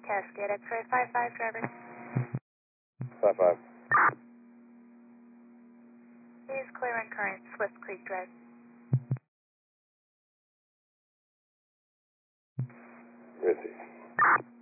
Cascade X-ray 55, driver. 55. Please clear and current, Swift Creek Drive. Receive.